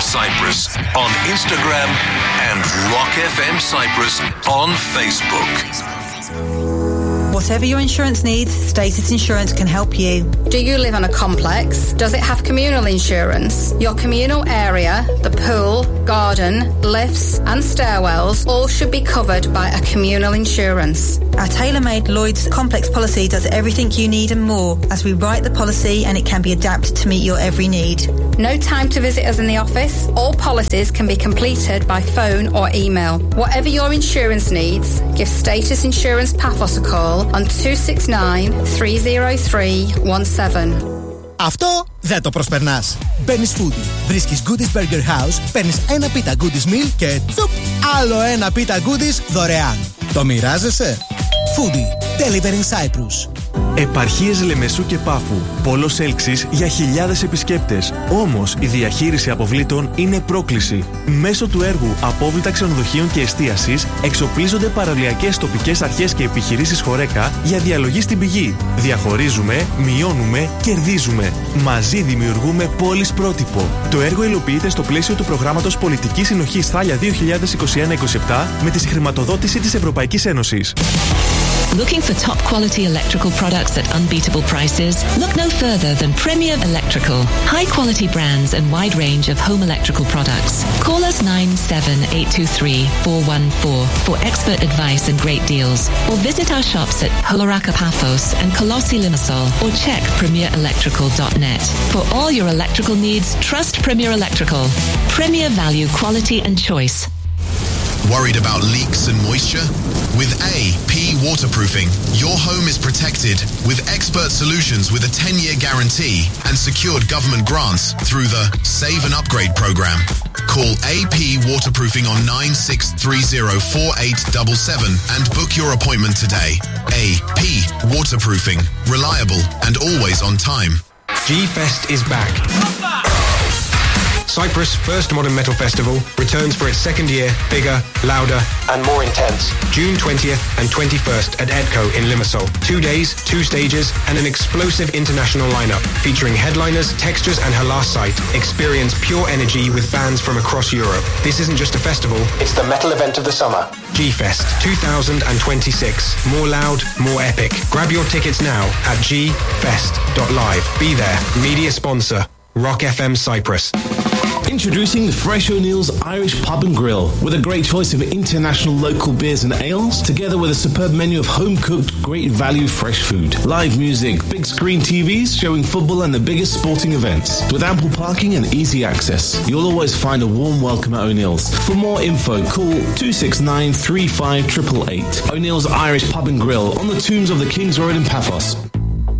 Cyprus on Instagram and Rock FM Cyprus on Facebook. Whatever your insurance needs, Status Insurance can help you. Do you live on a complex? Does it have communal insurance? Your communal area, the pool, garden, lifts and stairwells all should be covered by a communal insurance. Our tailor-made Lloyd's complex policy does everything you need and more as we write the policy and it can be adapted to meet your every need. No time to visit us in the office. All policies can be completed by phone or email. Whatever your insurance needs, give Status Insurance Paphos a call on 269-303-17. Αυτό δεν το προσπερνάς. Μπαίνεις Foodie, βρίσκεις Goodies Burger House, παίρνεις ένα πίτα Goodies Meal και τσουπ, άλλο ένα πίτα Goodies δωρεάν. Το μοιράζεσαι? Foodie, Delivering Cyprus. Επαρχίες Λεμεσού και Πάφου. Πόλος έλξης για χιλιάδες επισκέπτες. Όμως η διαχείριση αποβλήτων είναι πρόκληση. Μέσω του έργου Απόβλητα Ξενοδοχείων και Εστίασης εξοπλίζονται παραλιακές τοπικές αρχές και επιχειρήσεις Χορέκα για διαλογή στην πηγή. Διαχωρίζουμε, μειώνουμε, κερδίζουμε. Μαζί δημιουργούμε πόλεις πρότυπο. Το έργο υλοποιείται στο πλαίσιο του προγράμματος Πολιτικής Συνοχής Θάλια 2021-27 με τη συγχρηματοδότηση της Ευρωπαϊκής Ένωσης. Looking for top quality electrical products at unbeatable prices? Look no further than Premier Electrical. High quality brands and wide range of home electrical products. Call us 97823-414 for expert advice and great deals. Or visit our shops at Holaraka Paphos and Colossi Limassol or check premierelectrical.net. For all your electrical needs, trust Premier Electrical. Premier value, quality and choice. Worried about leaks and moisture? With AP Waterproofing, your home is protected with expert solutions with a 10-year guarantee and secured government grants through the Save and Upgrade program. Call AP Waterproofing on 96304877 and book your appointment today. AP Waterproofing, reliable and always on time. G-Fest is back. Cyprus' first Modern Metal Festival returns for its second year, bigger, louder and more intense. June 20th and 21st at EDCO in Limassol. 2 days, 2 stages and an explosive international lineup featuring headliners, Textures and Halas Site. Experience pure energy with bands from across Europe. This isn't just a festival, it's the metal event of the summer. G-Fest 2026. More loud, more epic. Grab your tickets now at gfest.live. Be there. Media sponsor, Rock FM Cyprus. Introducing the Fresh O'Neill's Irish Pub and Grill with a great choice of international local beers and ales, together with a superb menu of home-cooked, great value fresh food. Live music, big screen TVs showing football and the biggest sporting events. With ample parking and easy access, you'll always find a warm welcome at O'Neill's. For more info, call 269-3588. O'Neill's Irish Pub and Grill on the Tombs of the King's Road in Paphos.